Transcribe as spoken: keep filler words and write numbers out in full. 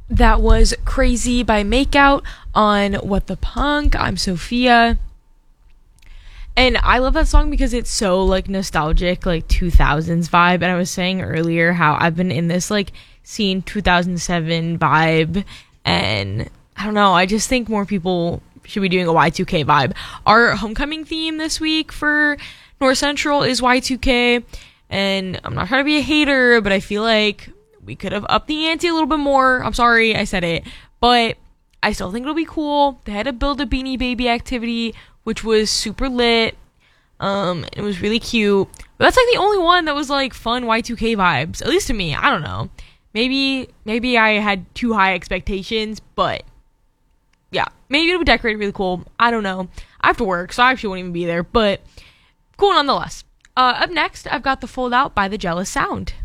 That was Crazy by Makeout on What the Punk. I'm Sophia. And I love that song because it's so like nostalgic, like two thousands vibe. And I was saying earlier how I've been in this like scene two thousand seven vibe. And I don't know, I just think more people should be doing a Y two K vibe. Our homecoming theme this week for North Central is Y two K. And I'm not trying to be a hater, but I feel like we could have upped the ante a little bit more. I'm sorry I said it, but I still think it'll be cool. They had to build a Beanie Baby activity, which was super lit. Um, it was really cute. But that's like the only one that was like fun Y two K vibes, at least to me. I don't know. Maybe maybe I had too high expectations, but yeah, maybe it'll be decorated really cool. I don't know. I have to work, so I actually won't even be there, but cool nonetheless. Uh, up next, I've got The Fold Out by The Jealous Sound.